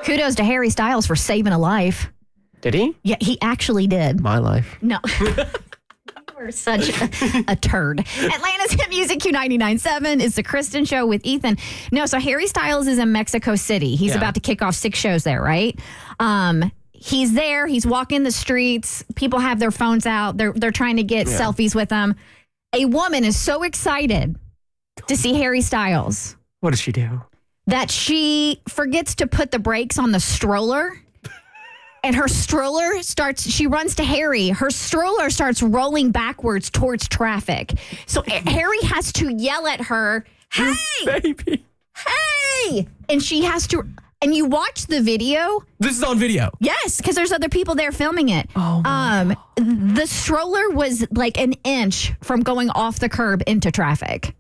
Kudos to Harry Styles for saving a life. Did he? Yeah, he actually did. My life. No. We're such a turd. Atlanta's Hit Music Q99.7 is the Kristen Show with Ethan. No, so Harry Styles is in Mexico City. He's about to kick off 6 shows there, right? He's there. He's walking the streets. People have their phones out. They're trying to get selfies with him. A woman is so excited to see Harry Styles. What does she do? That she forgets to put the brakes on the stroller. And her stroller she runs to Harry. Her stroller starts rolling backwards towards traffic. So Harry has to yell at her, hey, Baby. hey. And she has to, and you watch the video. This is on video. Yes, because there's other people there filming it. Oh, my God. The stroller was like an inch from going off the curb into traffic.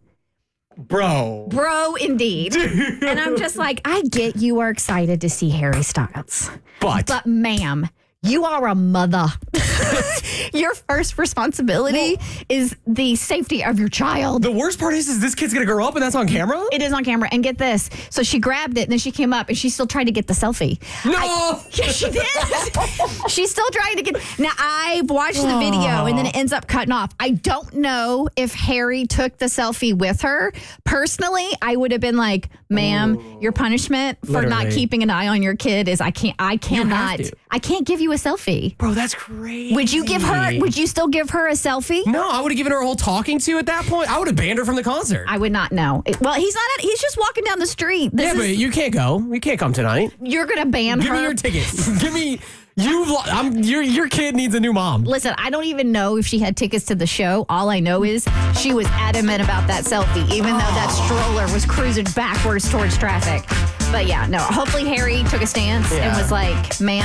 Bro, indeed. And I'm just like, I get you are excited to see Harry Styles. But ma'am, you are a mother. Your first responsibility is the safety of your child. The worst part is this kid's going to grow up and that's on camera? It is on camera. And get this. So she grabbed it and then she came up and she still tried to get the selfie. No! Yeah, she did. She's still trying to get. Now, I've watched the video and then it ends up cutting off. I don't know if Harry took the selfie with her. Personally, I would have been like, ma'am, your punishment for not keeping an eye on your kid is I can't give you a selfie. Bro, that's crazy. Would you still give her a selfie? No, I would have given her a whole talking to at that point. I would have banned her from the concert. I would not know. Well, he's just walking down the street. But you can't go. You can't come tonight. You're going to ban her. Give me your tickets. Give me... Your kid needs a new mom. Listen, I don't even know if she had tickets to the show. All I know is she was adamant about that selfie, even though that stroller was cruising backwards towards traffic. But yeah, no, hopefully Harry took a stance and was like, man.